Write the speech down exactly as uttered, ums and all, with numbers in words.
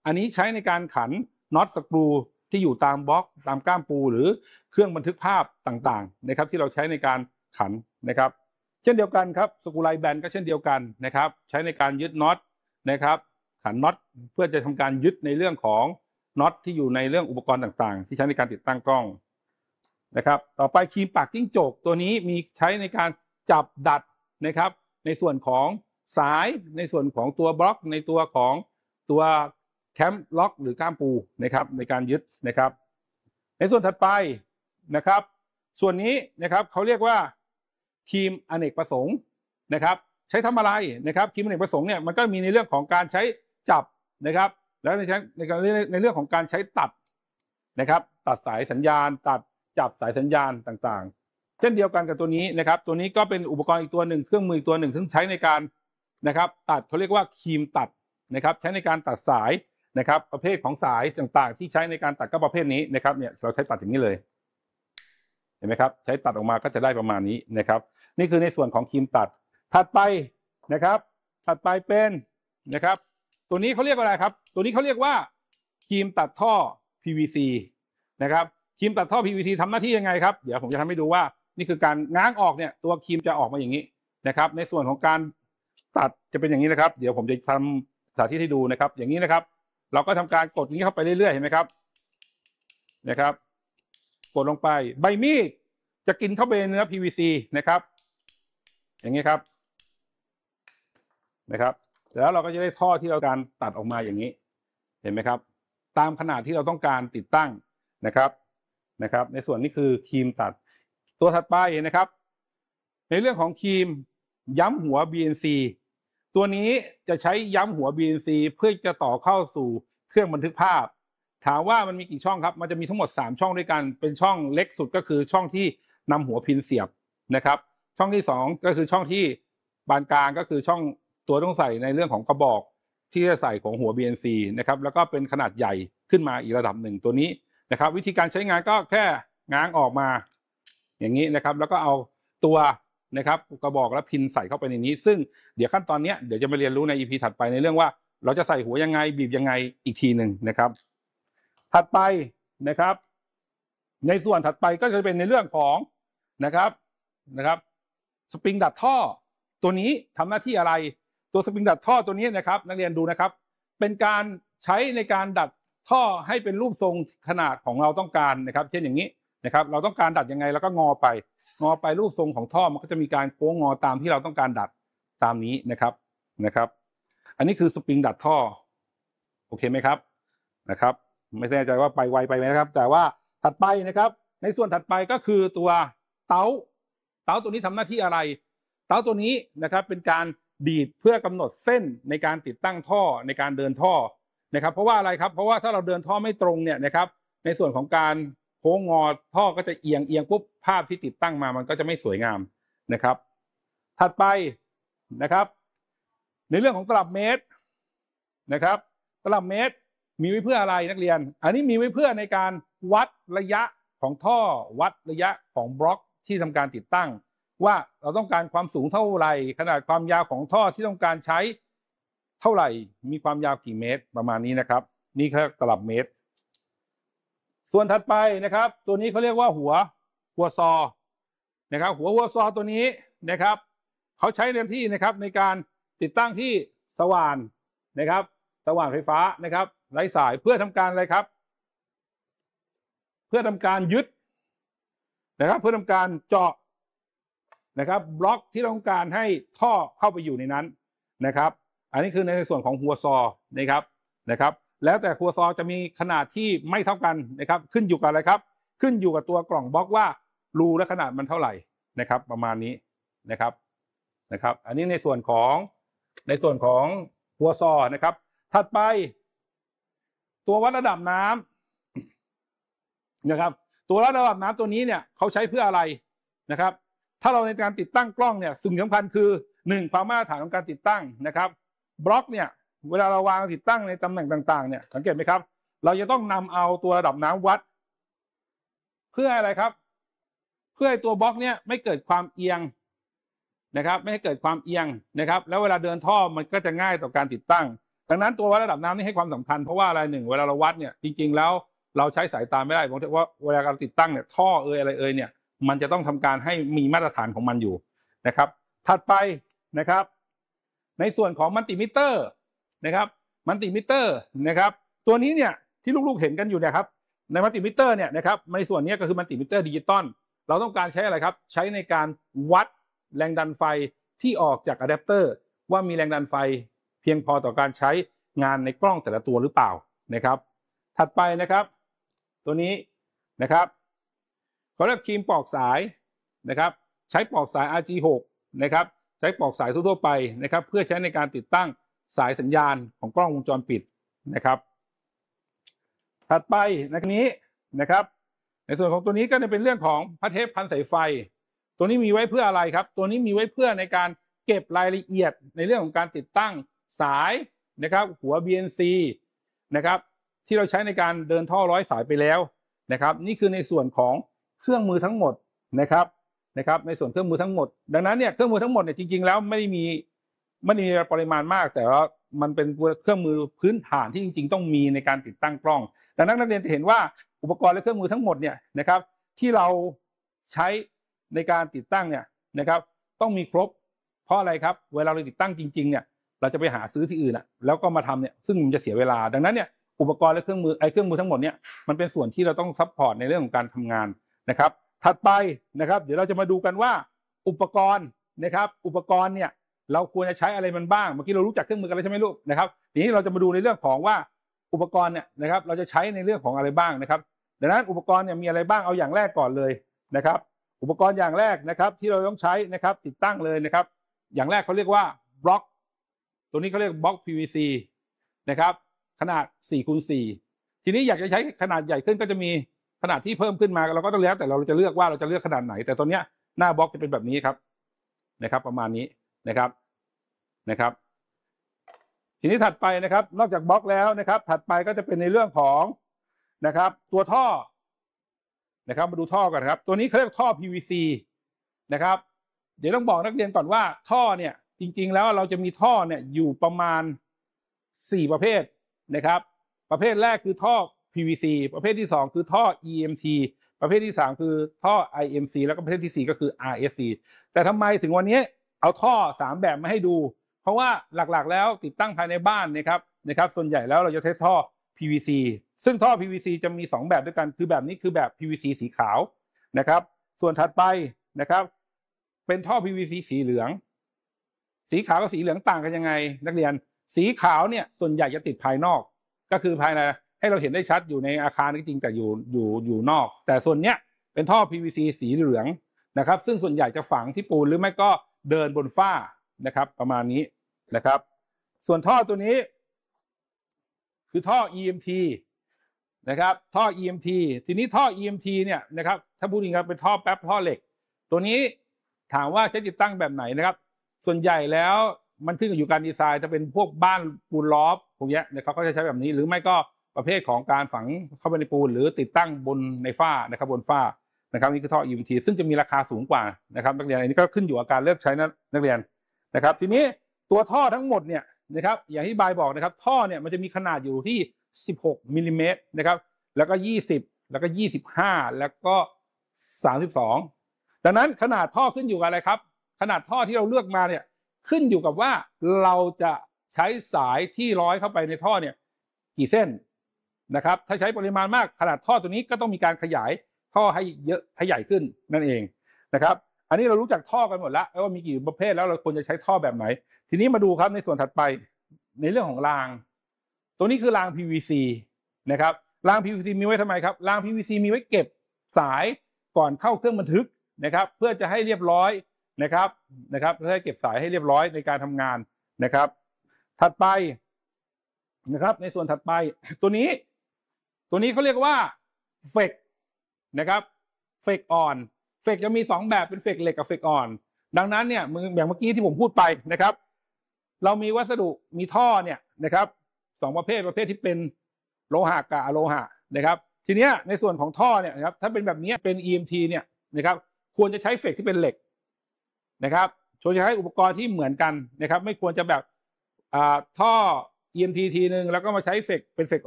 อันนี้ใช้ในการขันน็อตสกรูที่อยู่ตามบล็อกตามก้ามปูหรือเครื่องบันทึกภาพต่างๆนะครับที่เราใช้ในการขันนะครับเช่นเดียวกันครับสกรูไลท์แบนก็เช่นเดียวกันนะครับใช้ในการยึดน็อตนะครับขันน็อตเพื่อจะทำการยึดในเรื่องของน็อตที่อยู่ในเรื่องอุปกรณ์ต่างๆที่ใช้ในการติดตั้งกล้องนะครับต่อไปครีมปากจิ้งจกตัวนี้มีใช้ในการจับดัดนะครับในส่วนของสายในส่วนของตัวบล็อกในตัวของตัวแคมล็อกหรือก้ามปูนะครับในการยึดนะครับในส่วนถัดไปนะครับส่วนนี้นะครับเขาเรียกว่าครีมอเนกประสงค์นะครับใช้ทำอะไรนะครับครีมอเนกประสงค์เนี่ยมันก็มีในเรื่องของการใช้จับนะครับแล้วในในการในเรื่องของการใช้ตัดนะครับตัดสายสัญญาณตัดจับสายสัญญาณต่างๆเช่นเดียวกันกับตัวนี้นะครับตัวนี้ก็เป็นอุปกรณ์อีกตัวหนึ่งเครื่องมืออีกตัวหนึ่งซึ่งใช้ในการนะครับตัดเขาเรียกว่าครีมตัดนะครับใช้ในการตัดสายนะครับประเภทของสายต่างๆที่ใช้ในการตัดก็ประเภทนี้นะครับเนี่ยเราใช้ตัดอย่างนี้เลยเห็นไหมครับใช้ตัดออกมาก็จะได้ประมาณนี้นะครับนี่คือในส่วนของครีมตัดถัดไปนะครับถัดไปเป็นนะครับตัวนี้เขาเรียกว่าอะไรครับตัวนี้เขาเรียกว่าครีมตัดท่อ พี วี ซี นะครับครีมตัดท่อ พี วี ซี ทำหน้าที่ยังไงครับเดี๋ยวผมจะทำให้ดูว่านี่คือการง้างออกเนี่ยตัวครีมจะออกมาอย่างนี้นะครับในส่วนของการตัดจะเป็นอย่างนี้นะครับเดี๋ยวผมจะทำสาธิตให้ดูนะครับอย่างนี้นะครับเราก็ทำการกดนี้เข้าไปเรื่อยๆเห็นไหมครับนะครับกดลงไปใบมีดจะกินเข้าไปในเนื้อ พี วี ซี นะครับอย่างนี้ครับนะครับแล้วเราก็จะได้ท่อที่เราการตัดออกมาอย่างนี้เห็นไหมครับตามขนาดที่เราต้องการติดตั้งนะครับนะครับในส่วนนี้คือครีมตัดตัวถัดไปนะครับในเรื่องของครีมย้ำหัว บี เอ็น ซี ตัวนี้จะใช้ย้ำหัว บี เอ็น ซี เพื่อจะต่อเข้าสู่เครื่องบันทึกภาพถามว่ามันมีกี่ช่องครับมันจะมีทั้งหมดสามช่องด้วยกันเป็นช่องเล็กสุดก็คือช่องที่นำหัวพินเสียบนะครับช่องที่สองก็คือช่องที่บานกลางก็คือช่องตัวต้องใส่ในเรื่องของกระบอกที่จะใส่ของหัว บี เอ็น ซี นะครับแล้วก็เป็นขนาดใหญ่ขึ้นมาอีกระดับหนึ่งตัวนี้นะครับวิธีการใช้งานก็แค่ง้างออกมาอย่างนี้นะครับแล้วก็เอาตัวนะครับกระบอกและพินใส่เข้าไปในนี้ซึ่งเดี๋ยวขั้นตอนนี้เดี๋ยวจะมาเรียนรู้ใน อี พี ถัดไปในเรื่องว่าเราจะใส่หัวยังไงบีบยังไงอีกทีหนึ่งนะครับถัดไปนะครับในส่วนถัดไปก็จะเป็นในเรื่องของนะครับนะครับสปริงดัดท่อตัวนี้ทำหน้าที่อะไรตัวสปริงดัดท่อตัวนี้นะครับนักเรียนดูนะครับเป็นการใช้ในการดัดท่อให้เป็นรูปทรงขนาดของเราต้องการนะครับเช่นอย่างนี้นะครับเราต้องการดัดยังไงแล้วก็งอไปงอไปรูปทรงของท่อมันก็จะมีการโค้งงอตามที่เราต้องการดัดตามนี้นะครับนะครับอันนี้คือสปริงดัดท่อโอเคไหมครับนะครับไม่แน่ใจว่าไปไวไปไหมนะครับแต่ว่าถัดไปนะครับในส่วนถัดไปก็คือตัวเตาเตาตัวนี้ทำหน้าที่อะไรเตาตัวนี้นะครับเป็นการดีดเพื่อกำหนดเส้นในการติดตั้งท่อในการเดินท่อนะครับเพราะว่าอะไรครับเพราะว่าถ้าเราเดินท่อไม่ตรงเนี่ยนะครับในส่วนของการโค้งงอท่อก็จะเอียงเอียงปุ๊บภาพที่ติดตั้งมามันก็จะไม่สวยงามนะครับถัดไปนะครับในเรื่องของตลับเมตรนะครับตลับเมตรมีไว้เพื่ออะไรนักเรียนอันนี้มีไว้เพื่อในการวัดระยะของท่อวัดระยะของบล็อกที่ทำการติดตั้งว่าเราต้องการความสูงเท่าไหร่ขนาดความยาวของท่อที่ต้องการใช้เท่าไหร่มีความยาวกี่เมตรประมาณนี้นะครับนี่คือตลับเมตรส่วนถัดไปนะครับตัวนี้เขาเรียกว่าหัวหัวซอนะครับหัวหัวซอตัวนี้นะครับเขาใช้หน้าที่นะครับในการติดตั้งที่สว่านนะครับสว่านไฟฟ้านะครับไร้สายเพื่อทำการอะไรครับเพื่อทำการยึดนะครับเพื่อทำการเจาะนะครับบล็อกที่ต้องการให้ท่อเข้าไปอยู่ในนั้นนะครับอันนี้คือในส่วนของหัวซอนะครับนะครับแล้วแต่หัวซอจะมีขนาดที่ไม่เท่ากันนะครับขึ้นอยู่กับอะไรครับขึ้นอยู่กับตัวกล่องบล็อกว่ารูและขนาดมันเท่าไหร่นะครับประมาณนี้นะครับนะครับอันนี้ในส่วนของในส่วนของหัวซอนะครับถัดไปตัววัดระดับน้ำนะครับตัววัดระดับน้ำตัวนี้เนี่ยเขาใช้เพื่ออะไรนะครับถ้าเราในการติดตั้งกล้องเนี่ยสิ่งสำคัญคือหนึ่งความมาตรฐานของการติดตั้งนะครับบล็อกเนี่ยเวลาเราวางติดตั้งในตำแหน่งต่างๆเนี่ยสังเกตไหมครับเราจะต้องนำเอาตัวระดับน้ำวัดเพื่ออะไรครับเพื่อให้ตัวบล็อกเนี่ยไม่เกิดความเอียงนะครับไม่ให้เกิดความเอียงนะครับแล้วเวลาเดินท่อมันก็จะง่ายต่อการติดตั้งดังนั้นตัววัดระดับน้ำนี่ให้ความสำคัญเพราะว่าอะไรหนึ่งเวลาเราวัดเนี่ยจริงๆแล้วเราใช้สายตาไม่ได้เพราะว่าเวลาเราติดตั้งเนี่ยท่อเอยอะไรเอยเนี่ยมันจะต้องทำการให้มีมาตรฐานของมันอยู่นะครับถัดไปนะครับในส่วนของมัลติมิเตอร์นะครับมัลติมิเตอร์นะครับตัวนี้เนี่ยที่ลูกๆเห็นกันอยู่เนี่ยครับในมัลติมิเตอร์เนี่ยนะครับในส่วนนี้ก็คือมัลติมิเตอร์ดิจิตอลเราต้องการใช้อะไรครับใช้ในการวัดแรงดันไฟที่ออกจากอะแดปเตอร์ว่ามีแรงดันไฟเพียงพอต่อการใช้งานในกล้องแต่ละตัวหรือเปล่านะครับถัดไปนะครับตัวนี้นะครับเขาเรียกครีมปลอกสายนะครับใช้ปลอกสาย อาร์ จี หก นะครับใช้ปลอกสายทั่วๆไปนะครับเพื่อใช้ในการติดตั้งสายสัญญาณของกล้องวงจรปิดนะครับถัดไปในนี้นะครับในส่วนของตัวนี้ก็จะเป็นเรื่องของพาสเทปพันสายไฟตัวนี้มีไว้เพื่ออะไรครับตัวนี้มีไว้เพื่อในการเก็บรายละเอียดในเรื่องของการติดตั้งสายนะครับหัว บี เอ็น ซี นะครับที่เราใช้ในการเดินท่อร้อยสายไปแล้วนะครับนี่คือในส่วนของเครื่องมือทั้งหมดนะครับนะครับในส่วนเครื่องมือทั้งหมดดังนั้นเนี่ยเครื่องมือทั้งหมดเนี่ยจริงๆแล้วไม่ได้มีไม่ได้มีปริมาณมากแต่ว่ามันเป็นเครื่องมือพื้นฐานที่จริงๆต้องมีในการติดตั้งกล้องดังนั้นนักเรียนจะเห็นว่าอุปกรณ์และเครื่องมือทั้งหมดเนี่ยนะครับที่เราใช้ในการติดตั้งเนี่ยนะครับต้องมีครบเพราะอะไรครับเวลาเราติดตั้งจริงๆเนี่ยเราจะไปหาซื้อที่อื่นอ่ะแล้วก็มาทำเนี่ยซึ่งมันจะเสียเวลาดังนั้นเนี่ยอุปกรณ์และเครื่องมือไอ้เครื่องมือทั้งหมดเนี่ยมันเป็นส่วนที่เราต้องซัพพอร์ตในเรื่องของการทำงานนะครับถัดไปนะครับเดี๋ยวเราจะมาดูกันว่าอุปกรณ์นะครับอุปกรณ์เนี่ยเราควรจะใช้อะไรมันบ้างเมื่อกี้เรารู้จักเครื่องมือกันแล้วใช่ไหมลูกนะครับทีนี้เราจะมาดูในเรื่องของว่าอุปกรณ์เนี่ยนะครับเราจะใช้ในเรื่องของอะไรบ้างนะครับดังนั้นอุปกรณ์เนี่ยมีอะไรบ้างเอาอย่างแรกก่อนเลยนะครับอุปกรณ์อย่างแรกนะครับที่เราต้องใช้นะครับติดตั้งเลยนะครับอย่างแรกเขาเรียกว่าบล็อกตัวนี้เขาเรียกบล็อก พี วี ซี นะครับขนาด สี่คูณ สี่ ทีนี้อยากจะใช้ขนาดใหญ่ขึ้นก็จะมีขนาดที่เพิ่มขึ้นมาเราก็ต้องแล้วแต่เราจะเลือกว่าเราจะเลือกขนาดไหนแต่ตัวเนี้ยหน้าบล็อกจะเป็นแบบนี้ครับนะครับประมาณนี้นะครับนะครับทีนี้ถัดไปนะครับนอกจากบล็อกแล้วนะครับถัดไปก็จะเป็นในเรื่องของนะครับตัวท่อนะครับมาดูท่อก่อนครับตัวนี้เขาเรียกท่อ พี วี ซี นะครับเดี๋ยวต้องบอกนักเรียนก่อนว่าท่อเนี่ยจริงๆแล้วเราจะมีท่อเนี่ยอยู่ประมาณสี่ประเภทนะครับประเภทแรกคือท่อ พี วี ซี ประเภทที่สองคือท่อ อี เอ็ม ที ประเภทที่สามคือท่อ ไอ เอ็ม ซี แล้วก็ประเภทที่สี่ก็คือ อาร์ เอส ซี แต่ทำไมถึงวันนี้เอาท่อสามแบบมาให้ดูเพราะว่าหลักๆแล้วติดตั้งภายในบ้านนะครับนะครับส่วนใหญ่แล้วเราจะใช้ท่อ พี วี ซี ซึ่งท่อ พี วี ซี จะมีสองแบบด้วยกันคือแบบนี้คือแบบ พี วี ซี สีขาวนะครับส่วนถัดไปนะครับเป็นท่อ พี วี ซี สีเหลืองสีขาวกับสีเหลืองต่างกันยังไงนักเรียนสีขาวเนี่ยส่วนใหญ่จะติดภายนอกก็คือภายในให้เราเห็นได้ชัดอยู่ในอาคารจริงแต่อยู่อยู่อยู่นอกแต่ส่วนเนี้ยเป็นท่อ พี วี ซี สีเหลืองนะครับซึ่งส่วนใหญ่จะฝังที่ปูนหรือไม่ก็เดินบนฝ้านะครับประมาณนี้นะครับส่วนท่อตัวนี้คือท่อ อี เอ็ม ที นะครับท่อ อี เอ็ม ที ทีนี้ท่อ อี เอ็ม ที เนี่ยนะครับถ้าพูดจริงๆเป็นท่อแป๊บท่อเหล็กตัวนี้ถามว่าใช้ติดตั้งแบบไหนนะครับส่วนใหญ่แล้วมันขึ้นอยู่การดีไซน์จะเป็นพวกบ้านปูนล้อมพวกนี้นะครับก็จะใช้แบบนี้หรือไม่ก็ประเภทของการฝังเข้าไปในปูนหรือติดตั้งบนในฝ้านะครับบนฝ้านะครับนี่คือท่อ อี เอ็ม ที ซึ่งจะมีราคาสูงกว่านะครับนักเรียนอันนี้ก็ขึ้นอยู่กับการเลือกใช้นะนักเรียนนะครับทีนี้ตัวท่อทั้งหมดเนี่ยนะครับอย่างที่บายบอกนะครับท่อเนี่ยมันจะมีขนาดอยู่ที่สิบหกมิลลิเมตรนะครับแล้วก็ยี่สิบแล้วก็ยี่สิบห้าแล้วก็สามสิบสองดังนั้นขนาดท่อขึ้นอยู่กับอะไรครับขนาดท่อที่เราเลือกมาเนี่ยขึ้นอยู่กับว่าเราจะใช้สายที่ร้อยเข้าไปในท่อเนี่ยกี่เส้นนะครับถ้าใช้ปริมาณมากขนาดท่อตัวนี้ก็ต้องมีการขยายท่อให้เยอะให้ใหญ่ขึ้นนั่นเองนะครับอันนี้เรารู้จักท่อกันหมดแล้วว่ามีกี่ประเภทแล้วเราควรจะใช้ท่อแบบไหนทีนี้มาดูครับในส่วนถัดไปในเรื่องของรางตัวนี้คือราง พี วี ซี นะครับราง พี วี ซี มีไว้ทำไมครับราง พี วี ซี มีไว้เก็บสายก่อนเข้าเครื่องบันทึกนะครับเพื่อจะให้เรียบร้อยนะครับนะครับเพื่อให้เก็บสายให้เรียบร้อยในการทำงานนะครับถัดไปนะครับในส่วนถัดไปตัวนี้ตัวนี้เขาเรียกว่าเฟกนะครับเฟกอ่อนเฟกจะมีสองแบบเป็นเฟกเหล็กกับเฟกอ่อนดังนั้นเนี่ยอย่างเมื่อกี้ที่ผมพูดไปนะครับเรามีวัสดุมีท่อเนี่ยนะครับสองประเภทประเภทที่เป็นโลหะกับอะโลหะนะครับทีเนี้ยในส่วนของท่อเนี่ยนะครับถ้าเป็นแบบนี้เป็น อี เอ็ม ที เนี่ยนะครับควรจะใช้เฟกที่เป็นเหล็กนะครับควรจะใช้อุปกรณ์ที่เหมือนกันนะครับไม่ควรจะแบบอ่าท่ออี เอ็ม ที ทีนึงแล้วก็มาใช้เฟกเป็นเฟก